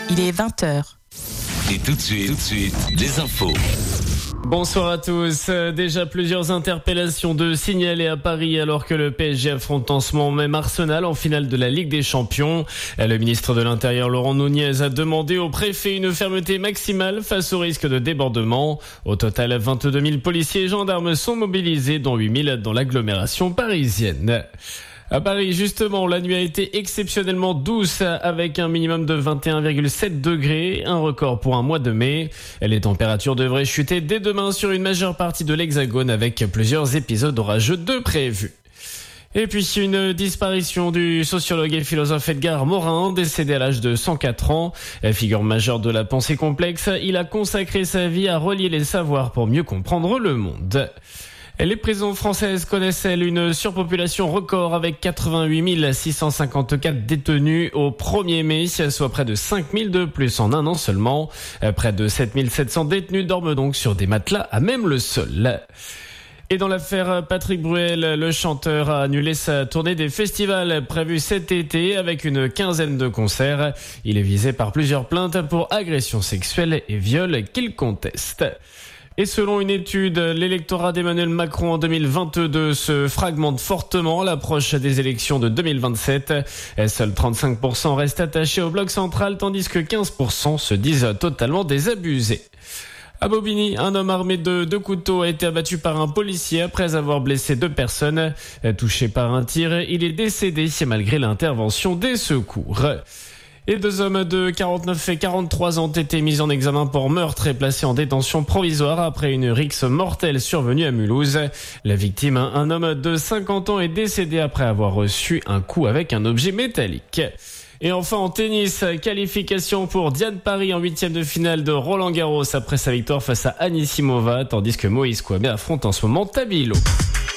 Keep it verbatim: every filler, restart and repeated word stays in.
Il est vingt heures. Et tout de suite, tout de suite, les infos. Bonsoir à tous. Déjà plusieurs interpellations de signalées à Paris alors que le P S G affronte en ce moment même Arsenal en finale de la Ligue des Champions. Le ministre de l'Intérieur Laurent Nunez a demandé au préfet une fermeté maximale face au risque de débordement. Au total, vingt-deux mille policiers et gendarmes sont mobilisés, dont huit mille dans l'agglomération parisienne. À Paris, justement, la nuit a été exceptionnellement douce avec un minimum de vingt et un virgule sept degrés, un record pour un mois de mai. Les températures devraient chuter dès demain sur une majeure partie de l'Hexagone avec plusieurs épisodes orageux de prévus. Et puis une disparition du sociologue et philosophe Edgar Morin, décédé à l'âge de cent quatre ans. Figure majeure de la pensée complexe, il a consacré sa vie à relier les savoirs pour mieux comprendre le monde. Les prisons françaises connaissent, elles, une surpopulation record avec quatre-vingt-huit mille six cent cinquante-quatre détenus au premier mai, soit près de cinq mille de plus en un an seulement. Près de sept mille sept cents détenus dorment donc sur des matelas à même le sol. Et dans l'affaire Patrick Bruel, le chanteur a annulé sa tournée des festivals prévue cet été avec une quinzaine de concerts. Il est visé par plusieurs plaintes pour agressions sexuelles et viols qu'il conteste. Et selon une étude, l'électorat d'Emmanuel Macron en deux mille vingt-deux se fragmente fortement à l'approche des élections de deux mille vingt-sept. Seuls trente-cinq pour cent restent attachés au bloc central, tandis que quinze pour cent se disent totalement désabusés. À Bobigny, un homme armé de deux couteaux a été abattu par un policier après avoir blessé deux personnes. Touché par un tir, il est décédé malgré l'intervention des secours. Et deux hommes de quarante-neuf et quarante-trois ans ont été mis en examen pour meurtre et placés en détention provisoire après une rixe mortelle survenue à Mulhouse. La victime, un homme de cinquante ans, est décédé après avoir reçu un coup avec un objet métallique. Et enfin en tennis, qualification pour Diane Paris en huitième de finale de Roland Garros après sa victoire face à Anisimova, tandis que Moïse Kouamé affronte en ce moment Tabilo.